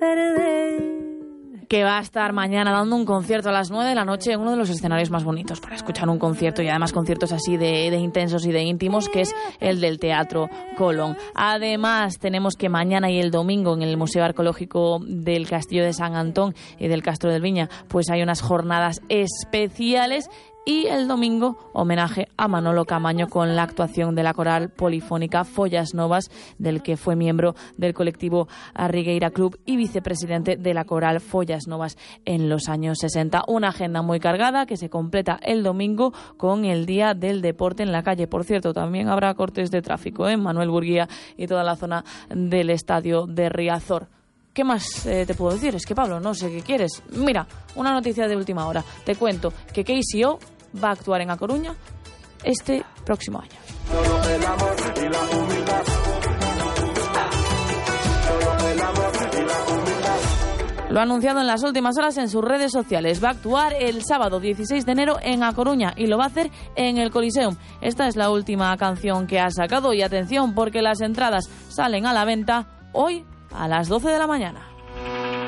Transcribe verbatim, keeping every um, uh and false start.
perder. Que va a estar mañana dando un concierto a las nueve de la noche en uno de los escenarios más bonitos para escuchar un concierto, y además conciertos así de, de intensos y de íntimos, que es el del Teatro Colón. Además, tenemos que mañana y el domingo en el Museo Arqueológico del Castillo de San Antón y del Castro del Viña, pues hay unas jornadas especiales. Y el domingo, homenaje a Manolo Camaño con la actuación de la coral polifónica Follas Novas, del que fue miembro del colectivo Arrigueira Club y vicepresidente de la coral Follas Novas en los años sesenta. Una agenda muy cargada que se completa el domingo con el Día del Deporte en la calle. Por cierto, también habrá cortes de tráfico en ¿eh? Manuel Burguía y toda la zona del estadio de Riazor. ¿Qué más eh, te puedo decir? Es que, Pablo, no sé qué quieres. Mira, una noticia de última hora. Te cuento que K C O va a actuar en A Coruña este próximo año. Lo ha anunciado en las últimas horas en sus redes sociales. Va a actuar el sábado dieciséis de enero en A Coruña y lo va a hacer en el Coliseum. Esta es la última canción que ha sacado y atención porque las entradas salen a la venta hoy a las doce de la mañana.